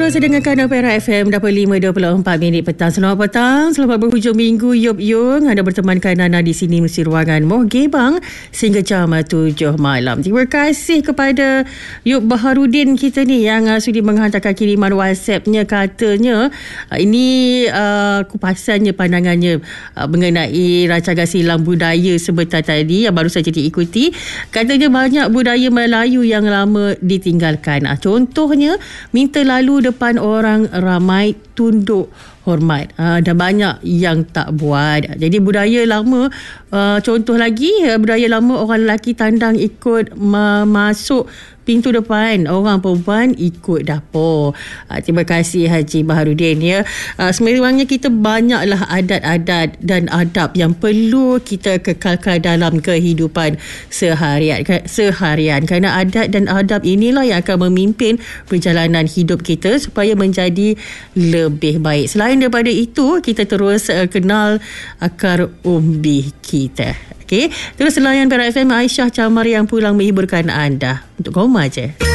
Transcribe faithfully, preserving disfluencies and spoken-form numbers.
terus dengarkan Opera F M delapan puluh lima dua puluh empat minit petang. Selamat petang, selamat berhujung minggu. Yop Yung ada bertemankan Nana di sini mesti ruangan Moh Gebang sehingga jam tujuh malam. Terima kasih kepada Yop Baharudin kita ni yang uh, sudi menghantarkan kiriman WhatsApp-nya. Katanya uh, ini uh, kupasannya, pandangannya uh, mengenai rancangan silang budaya sebentar tadi yang baru saja diikuti. Katanya banyak budaya Melayu yang lama ditinggalkan. Uh, contohnya minta lalu depan orang ramai, tunduk hormat, uh, dan banyak yang tak buat. Jadi budaya lama, uh, contoh lagi, uh, budaya lama orang lelaki tandang ikut ma- masuk pintu depan, orang perempuan ikut dapur. Uh, terima kasih Haji Baharudin ya. Uh, sebenarnya kita banyaklah adat-adat dan adab yang perlu kita kekalkan dalam kehidupan seharian, seharian. Kerana adat dan adab inilah yang akan memimpin perjalanan hidup kita supaya menjadi lebih baik. Selain daripada itu, kita terus uh, kenal akar umbi kita. Okey, terus layan Opera F M. Aisyah Camar yang pulang menghiburkan anda. Untuk kau je.